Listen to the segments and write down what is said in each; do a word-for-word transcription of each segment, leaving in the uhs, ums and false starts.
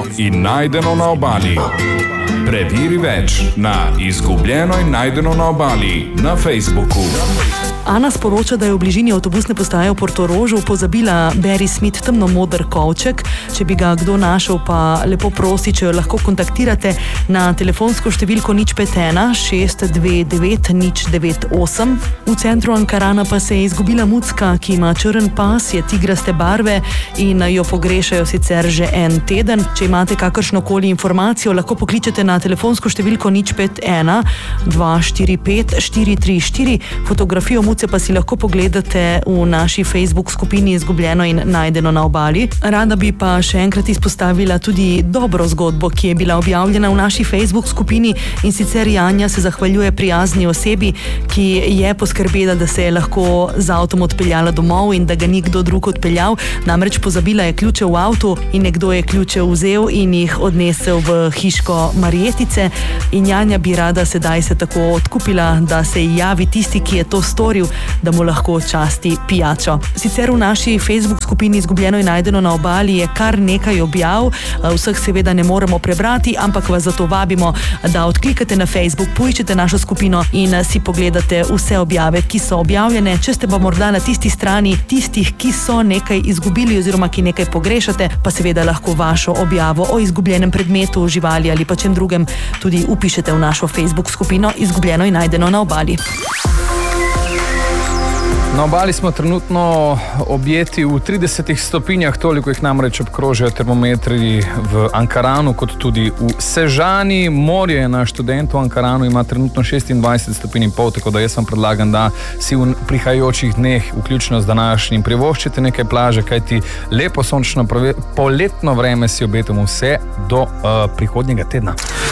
in najdeno na obali. Preveri več na Izgubljeno in najdeno na obali na Facebooku. Ana sporoča, da je v bližini avtobusne postaje v Portorožu pozabila Barry Smith temno-moder kovček. Če bi ga kdo našel, pa lepo prosi, če jo lahko kontaktirate na telefonsko številko nič pet ena šest dve devet nič devet osem. V centru Ankarana pa se je izgubila mucka, ki ima črn pas, je tigraste barve in jo pogrešajo sicer že en teden. Če imate kakršnokoli informacijo, lahko pokličete na telefonsko številko nič pet ena dva štiri pet štiri tri štiri. Fotografijo mucke pa si lahko pogledate v naši Facebook skupini Izgubljeno in najdeno na obali. Rada bi pa še enkrat izpostavila tudi dobro zgodbo, ki je bila objavljena v naši Facebook skupini, in sicer Janja se zahvaljuje prijazni osebi, ki je poskrbela, da se je lahko z avtom odpeljala domov in da ga ni kdo drug odpeljal. Namreč pozabila je ključe v avtu in nekdo je ključe vzel in jih odnesel v hiško Marjetice. In Janja bi rada sedaj se tako odkupila, da se ji javi tisti, ki je to storil, da mu lahko časti pijačo. Sicer v naši Facebook skupini Izgubljeno in najdeno na obali je kar nekaj objav, vseh seveda ne moremo prebrati, ampak vas zato vabimo, da odklikate na Facebook, poiščete našo skupino in si pogledate vse objave, ki so objavljene. Če ste pa morda na tisti strani tistih, ki so nekaj izgubili oziroma ki nekaj pogrešate, pa seveda lahko vašo objavo o izgubljenem predmetu, živali ali pa čem drugem tudi upišete v našo Facebook skupino Izgubljeno in najdeno na obali. Na obali smo trenutno objeti v tridesetih stopinjah, toliko jih namreč obkrožajo termometri v Ankaranu, kot tudi v Sežani. Morje na Študentu v Ankaranu ima trenutno šestindvajset stopinj in pol, tako da jaz vam predlagam, da si v prihajajočih dneh, vključno z današnjim, privoščite nekaj plaže, kajti lepo sončno poletno vreme si obetamo vse do uh, prihodnjega tedna.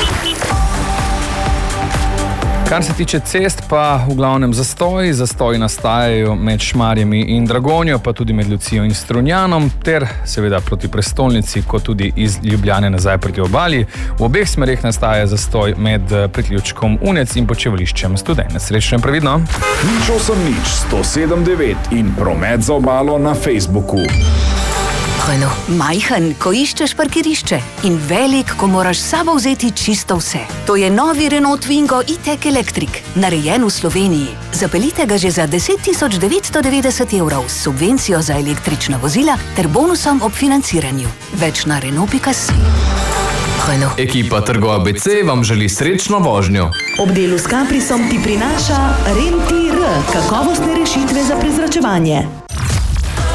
Kar se tiče cest, pa v glavnem zastoji. Zastoji nastajajo med Šmarjami in Dragonjo, pa tudi med Lucijo in Strunjanom, ter seveda proti prestolnici, kot tudi iz Ljubljane nazaj proti obali. V obeh smereh nastaja zastoj med priključkom Unec in počivališčem Studenec. Srečno in previdno. nič osem nič sto sedem devet in promet za obalo na Facebooku. Renault. Majhen, ko iščeš parkirišče, in velik, ko moraš s sabo vzeti čisto vse. To je novi Renault Twingo e-tech Electric, narejen v Sloveniji. Zapeljite ga že za deset tisoč devetsto devetdeset evrov s subvencijo za električna vozila ter bonusom ob financiranju. Več na renault pika si. Renault. Ekipa Trgo A B C vam želi srečno vožnjo. Ob delu s Caprisom ti prinaša Renti R, kakovostne rešitve za prezračevanje.